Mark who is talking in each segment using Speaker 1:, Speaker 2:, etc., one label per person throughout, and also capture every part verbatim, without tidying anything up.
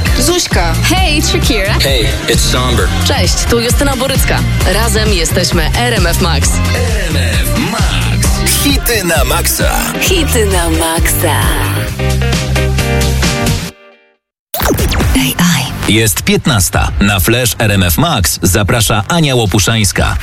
Speaker 1: Zuśka.
Speaker 2: Hej, Shakira.
Speaker 3: Hey, it's Somber.
Speaker 2: Cześć, tu Justyna Borycka. Razem jesteśmy R M F Max.
Speaker 4: R M F Max. Hity na maksa.
Speaker 2: Hity na maksa.
Speaker 4: A I. Jest piętnasta. Na Flash R M F Max zaprasza Ania Łopuszańska.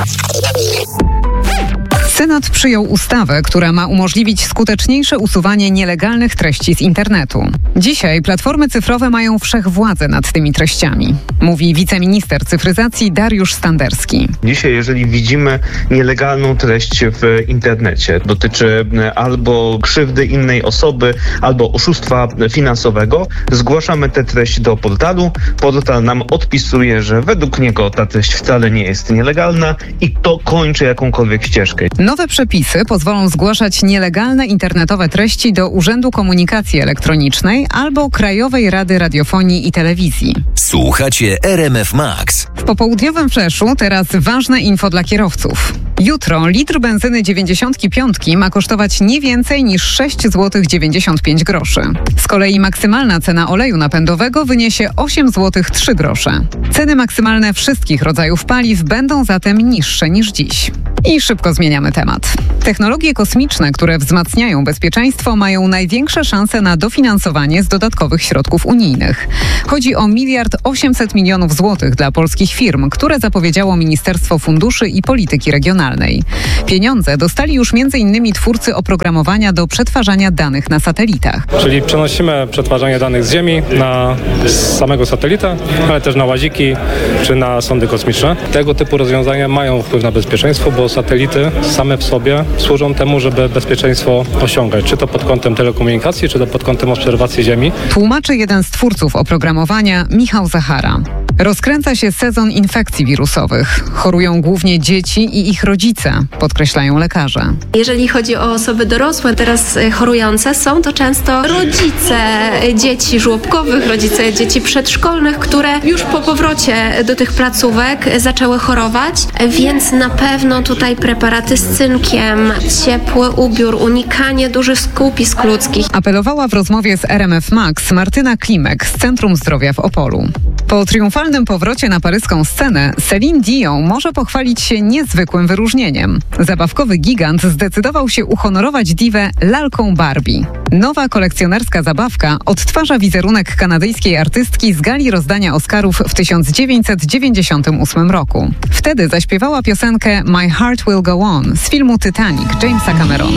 Speaker 5: Senat przyjął ustawę, która ma umożliwić skuteczniejsze usuwanie nielegalnych treści z internetu. Dzisiaj platformy cyfrowe mają wszechwładzę nad tymi treściami, mówi wiceminister cyfryzacji Dariusz Standerski.
Speaker 6: Dzisiaj, jeżeli widzimy nielegalną treść w internecie, dotyczy albo krzywdy innej osoby, albo oszustwa finansowego, zgłaszamy tę treść do portalu. Portal nam odpisuje, że według niego ta treść wcale nie jest nielegalna i to kończy jakąkolwiek ścieżkę.
Speaker 5: Nowe przepisy pozwolą zgłaszać nielegalne internetowe treści do Urzędu Komunikacji Elektronicznej albo Krajowej Rady Radiofonii i Telewizji.
Speaker 4: Słuchacie R M F Max.
Speaker 5: W popołudniowym Flashu teraz ważne info dla kierowców. Jutro litr benzyny dziewięćdziesiąt pięć ma kosztować nie więcej niż sześć złotych dziewięćdziesiąt pięć groszy. Z kolei maksymalna cena oleju napędowego wyniesie osiem złotych trzy grosze. Ceny maksymalne wszystkich rodzajów paliw będą zatem niższe niż dziś. I szybko zmieniamy temat. Technologie kosmiczne, które wzmacniają bezpieczeństwo, mają największe szanse na dofinansowanie z dodatkowych środków unijnych. Chodzi o miliard osiemset milionów złotych dla polskich firm, które zapowiedziało Ministerstwo Funduszy i Polityki Regionalnej. Pieniądze dostali już między innymi twórcy oprogramowania do przetwarzania danych na satelitach.
Speaker 7: Czyli przenosimy przetwarzanie danych z Ziemi na samego satelita, ale też na łaziki czy na sondy kosmiczne. Tego typu rozwiązania mają wpływ na bezpieczeństwo, bo satelity same w sobie służą temu, żeby bezpieczeństwo osiągać, czy to pod kątem telekomunikacji, czy to pod kątem obserwacji Ziemi.
Speaker 5: Tłumaczy jeden z twórców oprogramowania, Michał Zachara. Rozkręca się sezon infekcji wirusowych. Chorują głównie dzieci i ich rodzice, podkreślają lekarze.
Speaker 8: Jeżeli chodzi o osoby dorosłe, teraz chorujące, są to często rodzice dzieci żłobkowych, rodzice dzieci przedszkolnych, które już po powrocie do tych placówek zaczęły chorować, więc na pewno tutaj preparaty z cynkiem, ciepły ubiór, unikanie dużych skupisk ludzkich.
Speaker 5: Apelowała w rozmowie z R M F Max Martyna Klimek z Centrum Zdrowia w Opolu. Po triumfalnym powrocie na paryską scenę Celine Dion może pochwalić się niezwykłym wyróżnieniem. Zabawkowy gigant zdecydował się uhonorować diwę lalką Barbie. Nowa kolekcjonerska zabawka odtwarza wizerunek kanadyjskiej artystki z gali rozdania Oscarów w tysiąc dziewięćset dziewięćdziesiątym ósmym roku. Wtedy zaśpiewała piosenkę My Heart Will Go On z filmu Titanic Jamesa Camerona.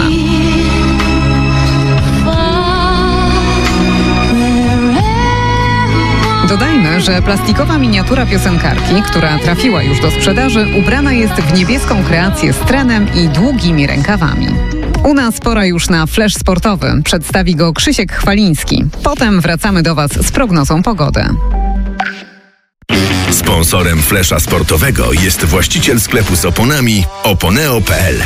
Speaker 5: Dodajmy, że plastikowa miniatura piosenkarki, która trafiła już do sprzedaży, ubrana jest w niebieską kreację z trenem i długimi rękawami. U nas pora już na flash sportowy. Przedstawi go Krzysiek Chwaliński. Potem wracamy do Was z prognozą pogody.
Speaker 4: Sponsorem Flasha sportowego jest właściciel sklepu z oponami oponeo kropka p l.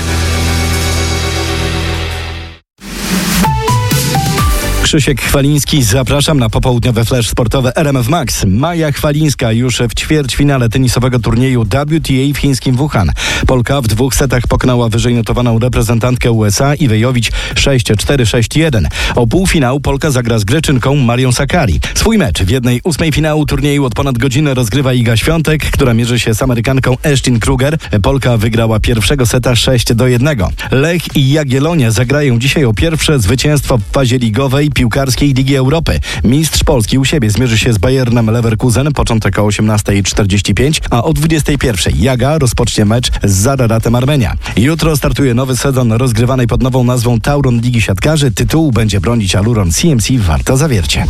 Speaker 9: Krzysiek Chwaliński, zapraszam na popołudniowe flash sportowe R M F Max. Maja Chwalińska już w ćwierćfinale tenisowego turnieju W T A w chińskim Wuhan. Polka w dwóch setach pokonała wyżej notowaną reprezentantkę U S A Iwę Jowić sześć cztery sześć jeden. O półfinał Polka zagra z Greczynką Marią Sakkari. Swój mecz w jednej ósmej finału turnieju od ponad godziny rozgrywa Iga Świątek, która mierzy się z Amerykanką Ashton Kruger. Polka wygrała pierwszego seta sześć do jednego. Lech i Jagiellonia zagrają dzisiaj o pierwsze zwycięstwo w fazie ligowej piłkarskiej Ligi Europy. Mistrz Polski u siebie zmierzy się z Bayernem Leverkusen, początek o osiemnasta czterdzieści pięć, a o dwudziestej pierwszej Jaga rozpocznie mecz z Zararatem Armenia. Jutro startuje nowy sezon rozgrywanej pod nową nazwą Tauron Ligi Siatkarzy. Tytułu będzie bronić Aluron C M C Warta Zawiercie.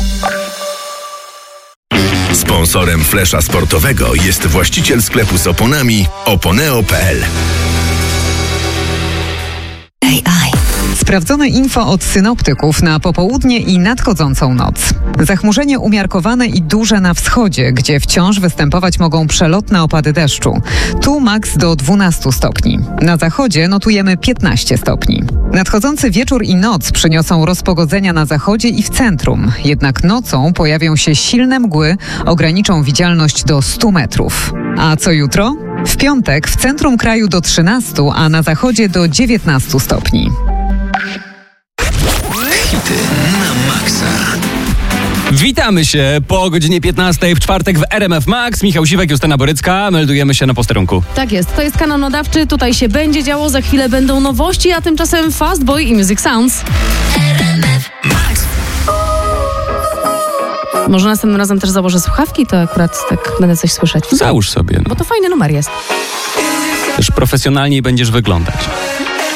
Speaker 4: Sponsorem Flasha sportowego jest właściciel sklepu z oponami oponeo kropka p l.
Speaker 5: A I. Sprawdzone info od synoptyków na popołudnie i nadchodzącą noc. Zachmurzenie umiarkowane i duże na wschodzie, gdzie wciąż występować mogą przelotne opady deszczu. Tu maks do dwunastu stopni. Na zachodzie notujemy piętnaście stopni. Nadchodzący wieczór i noc przyniosą rozpogodzenia na zachodzie i w centrum. Jednak nocą pojawią się silne mgły, ograniczą widzialność do stu metrów. A co jutro? W piątek w centrum kraju do trzynastu, a na zachodzie do dziewiętnastu stopni.
Speaker 4: Hity na maksa.
Speaker 1: Witamy się po godzinie piętnastej w czwartek w R M F Max. Michał Siwek, Justyna Borycka. Meldujemy się na posterunku.
Speaker 3: Tak jest, to jest kanał nadawczy. Tutaj się będzie działo, za chwilę będą nowości, a tymczasem Fast Boy i Music Sounds. R M F Max. Może następnym razem też założę słuchawki, to akurat tak będę coś słyszeć.
Speaker 1: Załóż sobie. No.
Speaker 3: Bo to fajny numer jest.
Speaker 1: Też profesjonalniej będziesz wyglądać.